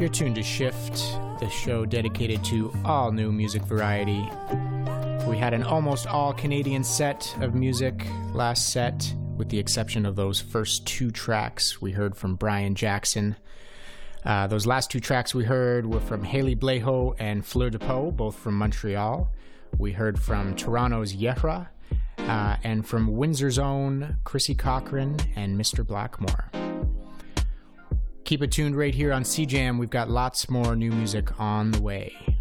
You're tuned to Shift, the show dedicated to all new music variety. We had an almost all Canadian set of music last set, with the exception of those first two tracks we heard from Brian Jackson. Those last two tracks we heard were from Haley Bleho and Fleur de Peau, both from Montreal. We heard from Toronto's Yehra, and from Windsor's own Chrissy Cochran and Mr. Blackmore. Keep it tuned right here on CJAM. We've got lots more new music on the way.